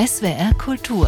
SWR Kultur.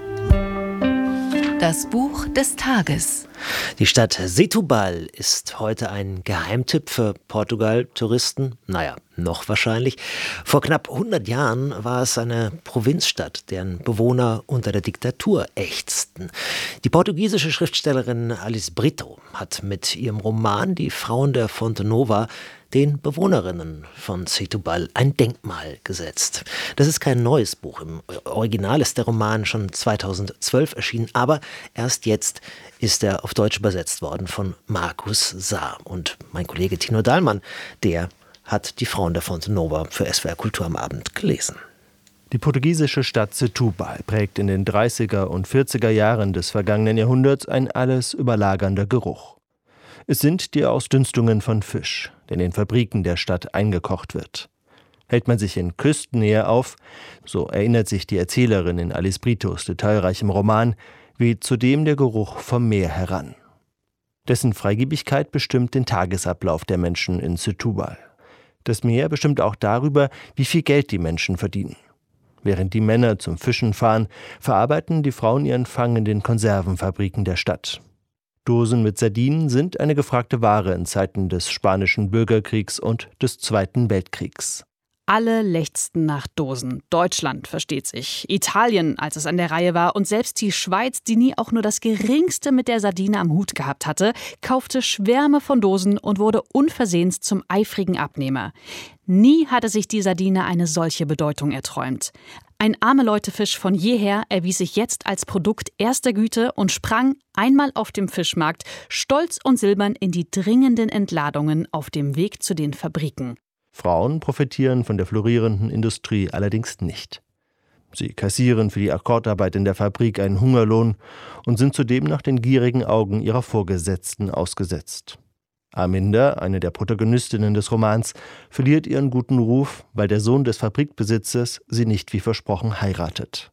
Das Buch des Tages. Die Stadt Setúbal ist heute ein Geheimtipp für Portugal-Touristen. Naja, noch wahrscheinlich. Vor knapp 100 Jahren war es eine Provinzstadt, deren Bewohner unter der Diktatur ächzten. Die portugiesische Schriftstellerin Alice Brito hat mit ihrem Roman Die Frauen der Fonte Nova den Bewohnerinnen von Setúbal ein Denkmal gesetzt. Das ist kein neues Buch. Im Original ist der Roman schon 2012 erschienen, aber erst jetzt ist er auf Deutsch übersetzt worden von Markus Saar. Und mein Kollege Tino Dahlmann, der hat Die Frauen der Fonte Nova für SWR Kultur am Abend gelesen. Die portugiesische Stadt Setúbal prägt in den 30er und 40er Jahren des vergangenen Jahrhunderts ein alles überlagernder Geruch. Es sind die Ausdünstungen von Fisch, der in den Fabriken der Stadt eingekocht wird. Hält man sich in Küstennähe auf, so erinnert sich die Erzählerin in Alice Britos detailreichem Roman, weht zudem der Geruch vom Meer heran. Dessen Freigebigkeit bestimmt den Tagesablauf der Menschen in Setúbal. Das Meer bestimmt auch darüber, wie viel Geld die Menschen verdienen. Während die Männer zum Fischen fahren, verarbeiten die Frauen ihren Fang in den Konservenfabriken der Stadt. Dosen mit Sardinen sind eine gefragte Ware in Zeiten des Spanischen Bürgerkriegs und des Zweiten Weltkriegs. Alle lechzten nach Dosen. Deutschland, versteht sich. Italien, als es an der Reihe war. Und selbst die Schweiz, die nie auch nur das Geringste mit der Sardine am Hut gehabt hatte, kaufte Schwärme von Dosen und wurde unversehens zum eifrigen Abnehmer. Nie hatte sich die Sardine eine solche Bedeutung erträumt. Ein Arme-Leute-Fisch von jeher erwies sich jetzt als Produkt erster Güte und sprang einmal auf dem Fischmarkt stolz und silbern in die dringenden Entladungen auf dem Weg zu den Fabriken. Frauen profitieren von der florierenden Industrie allerdings nicht. Sie kassieren für die Akkordarbeit in der Fabrik einen Hungerlohn und sind zudem nach den gierigen Augen ihrer Vorgesetzten ausgesetzt. Arminda, eine der Protagonistinnen des Romans, verliert ihren guten Ruf, weil der Sohn des Fabrikbesitzers sie nicht wie versprochen heiratet.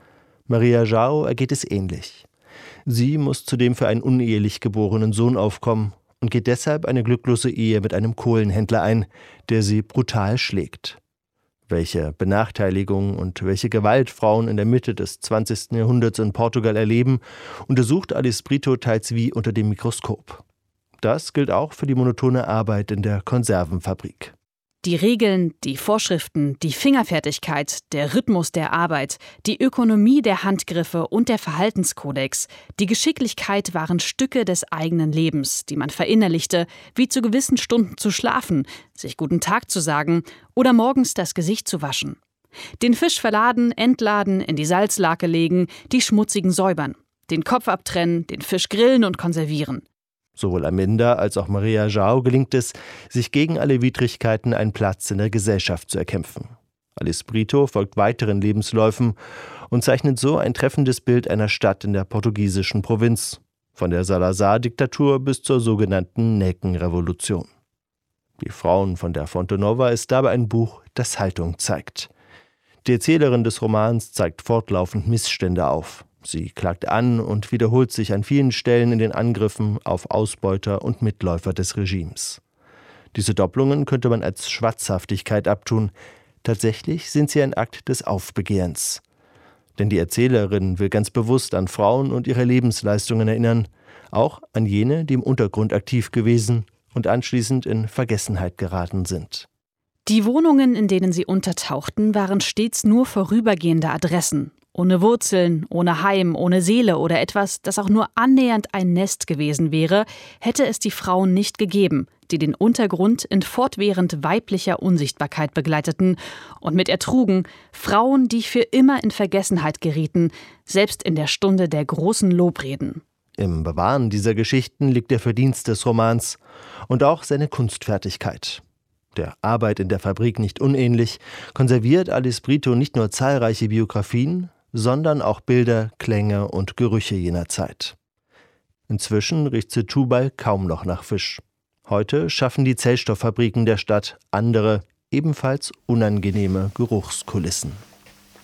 Maria João ergeht es ähnlich. Sie muss zudem für einen unehelich geborenen Sohn aufkommen und geht deshalb eine glücklose Ehe mit einem Kohlenhändler ein, der sie brutal schlägt. Welche Benachteiligung und welche Gewalt Frauen in der Mitte des 20. Jahrhunderts in Portugal erleben, untersucht Alice Brito teils wie unter dem Mikroskop. Das gilt auch für die monotone Arbeit in der Konservenfabrik. Die Regeln, die Vorschriften, die Fingerfertigkeit, der Rhythmus der Arbeit, die Ökonomie der Handgriffe und der Verhaltenskodex, die Geschicklichkeit waren Stücke des eigenen Lebens, die man verinnerlichte, wie zu gewissen Stunden zu schlafen, sich guten Tag zu sagen oder morgens das Gesicht zu waschen. Den Fisch verladen, entladen, in die Salzlake legen, die schmutzigen säubern, den Kopf abtrennen, den Fisch grillen und konservieren. Sowohl Arminda als auch Maria João gelingt es, sich gegen alle Widrigkeiten einen Platz in der Gesellschaft zu erkämpfen. Alice Brito folgt weiteren Lebensläufen und zeichnet so ein treffendes Bild einer Stadt in der portugiesischen Provinz, von der Salazar-Diktatur bis zur sogenannten Nelkenrevolution. Die Frauen von der Fonte Nova ist dabei ein Buch, das Haltung zeigt. Die Erzählerin des Romans zeigt fortlaufend Missstände auf. Sie klagt an und wiederholt sich an vielen Stellen in den Angriffen auf Ausbeuter und Mitläufer des Regimes. Diese Doppelungen könnte man als Schwatzhaftigkeit abtun. Tatsächlich sind sie ein Akt des Aufbegehrens. Denn die Erzählerin will ganz bewusst an Frauen und ihre Lebensleistungen erinnern, auch an jene, die im Untergrund aktiv gewesen und anschließend in Vergessenheit geraten sind. Die Wohnungen, in denen sie untertauchten, waren stets nur vorübergehende Adressen. Ohne Wurzeln, ohne Heim, ohne Seele oder etwas, das auch nur annähernd ein Nest gewesen wäre, hätte es die Frauen nicht gegeben, die den Untergrund in fortwährend weiblicher Unsichtbarkeit begleiteten und mit ertrugen, Frauen, die für immer in Vergessenheit gerieten, selbst in der Stunde der großen Lobreden. Im Bewahren dieser Geschichten liegt der Verdienst des Romans und auch seine Kunstfertigkeit. Der Arbeit in der Fabrik nicht unähnlich, konserviert Alice Brito nicht nur zahlreiche Biografien, sondern auch Bilder, Klänge und Gerüche jener Zeit. Inzwischen riecht Setúbal kaum noch nach Fisch. Heute schaffen die Zellstofffabriken der Stadt andere, ebenfalls unangenehme Geruchskulissen.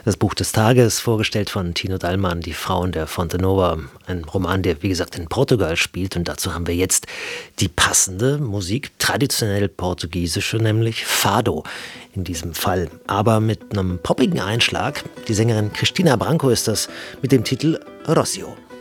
Das Buch des Tages, vorgestellt von Tino Dallmann, Die Frauen der Fonte Nova. Ein Roman, der wie gesagt in Portugal spielt. Und dazu haben wir jetzt die passende Musik, traditionell portugiesische, nämlich Fado in diesem Fall. Aber mit einem poppigen Einschlag. Die Sängerin Cristina Branco ist das mit dem Titel Rossio.